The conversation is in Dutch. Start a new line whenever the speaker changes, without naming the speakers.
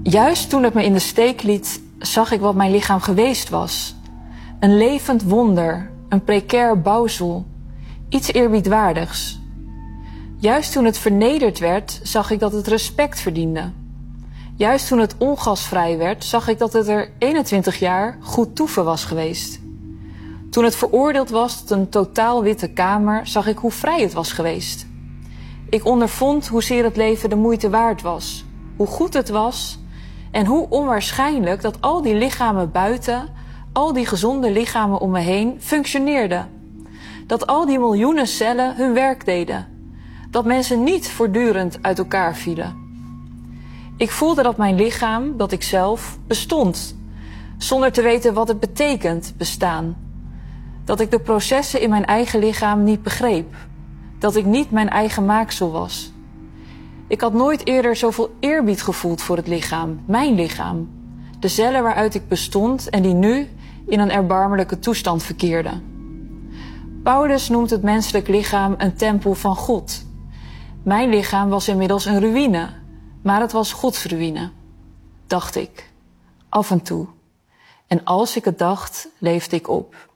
Juist toen het me in de steek liet, zag ik wat mijn lichaam geweest was. Een levend wonder, een precair bouwsel, iets eerbiedwaardigs. Juist toen het vernederd werd, zag ik dat het respect verdiende. Juist toen het ongasvrij werd, zag ik dat het er 21 jaar goed toeven was geweest. Toen het veroordeeld was tot een totaal witte kamer, zag ik hoe vrij het was geweest. Ik ondervond hoezeer het leven de moeite waard was, hoe goed het was en hoe onwaarschijnlijk dat al die lichamen buiten, al die gezonde lichamen om me heen, functioneerden. Dat al die miljoenen cellen hun werk deden. Dat mensen niet voortdurend uit elkaar vielen. Ik voelde dat mijn lichaam, dat ik zelf, bestond, zonder te weten wat het betekent bestaan. Dat ik de processen in mijn eigen lichaam niet begreep. Dat ik niet mijn eigen maaksel was. Ik had nooit eerder zoveel eerbied gevoeld voor het lichaam, mijn lichaam. De cellen waaruit ik bestond en die nu in een erbarmelijke toestand verkeerden. Paulus noemt het menselijk lichaam een tempel van God. Mijn lichaam was inmiddels een ruïne, maar het was Gods ruïne, dacht ik, af en toe. En als ik het dacht, leefde ik op.